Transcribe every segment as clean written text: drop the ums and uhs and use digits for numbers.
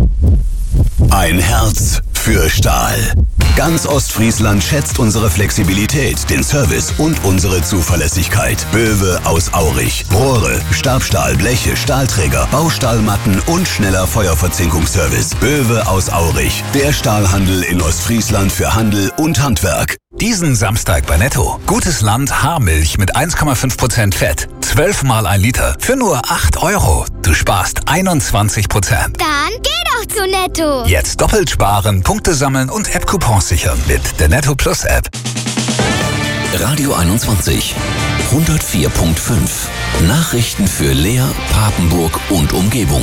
Ein Herz für Stahl. Ganz Ostfriesland schätzt unsere Flexibilität, den Service und unsere Zuverlässigkeit. Böwe aus Aurich. Rohre, Stabstahl, Bleche, Stahlträger, Baustahlmatten und schneller Feuerverzinkungsservice. Böwe aus Aurich. Der Stahlhandel in Ostfriesland für Handel und Handwerk. Diesen Samstag bei Netto. Gutes Land Haarmilch mit 1,5% Fett. 12 mal 1 Liter für nur 8 €. Du sparst 21%. Dann geh doch zu Netto. Jetzt doppelt sparen, Punkte sammeln und App-Coupons sichern mit der Netto Plus App. Radio 21 104.5. Nachrichten für Leer, Papenburg und Umgebung.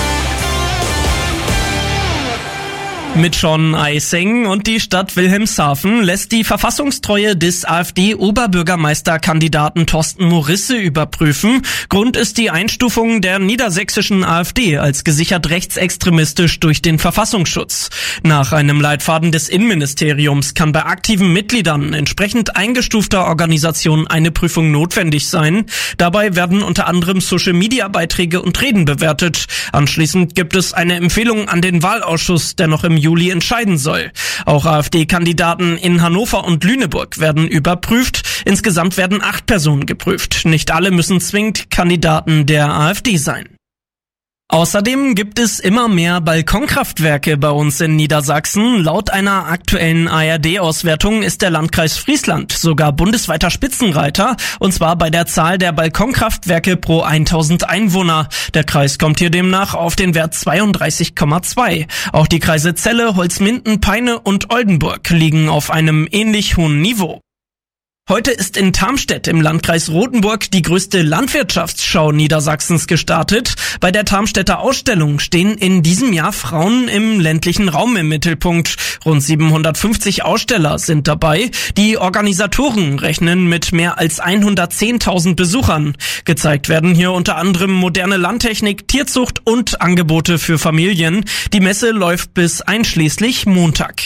Mit John Eising und die Stadt Wilhelmshaven lässt die Verfassungstreue des AfD-Oberbürgermeisterkandidaten Thorsten Morisse überprüfen. Grund ist die Einstufung der niedersächsischen AfD als gesichert rechtsextremistisch durch den Verfassungsschutz. Nach einem Leitfaden des Innenministeriums kann bei aktiven Mitgliedern entsprechend eingestufter Organisationen eine Prüfung notwendig sein. Dabei werden unter anderem Social-Media-Beiträge und Reden bewertet. Anschließend gibt es eine Empfehlung an den Wahlausschuss, der noch im Juli entscheiden soll. Auch AfD-Kandidaten in Hannover und Lüneburg werden überprüft. Insgesamt werden 8 Personen geprüft. Nicht alle müssen zwingend Kandidaten der AfD sein. Außerdem gibt es immer mehr Balkonkraftwerke bei uns in Niedersachsen. Laut einer aktuellen ARD-Auswertung ist der Landkreis Friesland sogar bundesweiter Spitzenreiter, und zwar bei der Zahl der Balkonkraftwerke pro 1000 Einwohner. Der Kreis kommt hier demnach auf den Wert 32,2. Auch die Kreise Celle, Holzminden, Peine und Oldenburg liegen auf einem ähnlich hohen Niveau. Heute ist in Tarmstedt im Landkreis Rothenburg die größte Landwirtschaftsschau Niedersachsens gestartet. Bei der Tarmstedter Ausstellung stehen in diesem Jahr Frauen im ländlichen Raum im Mittelpunkt. Rund 750 Aussteller sind dabei. Die Organisatoren rechnen mit mehr als 110.000 Besuchern. Gezeigt werden hier unter anderem moderne Landtechnik, Tierzucht und Angebote für Familien. Die Messe läuft bis einschließlich Montag.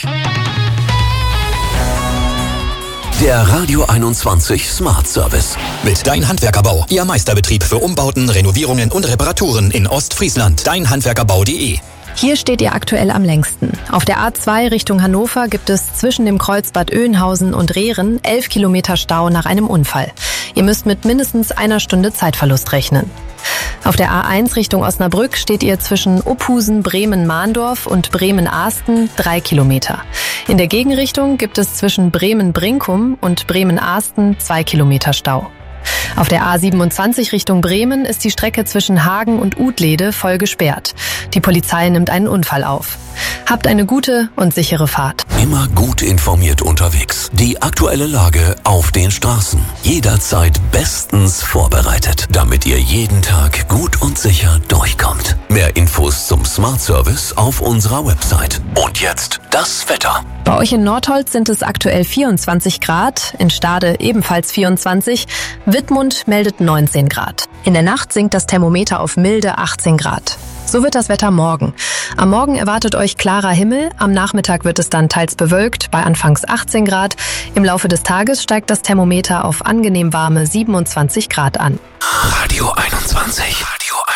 Der Radio 21 Smart Service. Mit Dein Handwerkerbau, Ihr Meisterbetrieb für Umbauten, Renovierungen und Reparaturen in Ostfriesland. Deinhandwerkerbau.de. Hier steht ihr aktuell am längsten. Auf der A2 Richtung Hannover gibt es zwischen dem Kreuzbad Oeynhausen und Rehren 11 Kilometer Stau nach einem Unfall. Ihr müsst mit mindestens 1 Stunde Zeitverlust rechnen. Auf der A1 Richtung Osnabrück steht ihr zwischen Uphusen, Bremen-Mahndorf und Bremen-Ahsten 3 Kilometer. In der Gegenrichtung gibt es zwischen Bremen-Brinkum und Bremen-Ahsten 2 Kilometer Stau. Auf der A27 Richtung Bremen ist die Strecke zwischen Hagen und Utlede voll gesperrt. Die Polizei nimmt einen Unfall auf. Habt eine gute und sichere Fahrt. Immer gut informiert unterwegs. Die aktuelle Lage auf den Straßen. Jederzeit bestens vorbereitet, damit ihr jeden Tag gut und sicher durchkommt. Mehr Infos zum Smart Service auf unserer Website. Und jetzt das Wetter. Bei euch in Nordholz sind es aktuell 24 Grad, in Stade ebenfalls 24, Wittmund meldet 19 Grad. In der Nacht sinkt das Thermometer auf milde 18 Grad. So wird das Wetter morgen. Am Morgen erwartet euch klarer Himmel, am Nachmittag wird es dann teils bewölkt, bei anfangs 18 Grad. Im Laufe des Tages steigt das Thermometer auf angenehm warme 27 Grad an. Radio 21. Radio 21.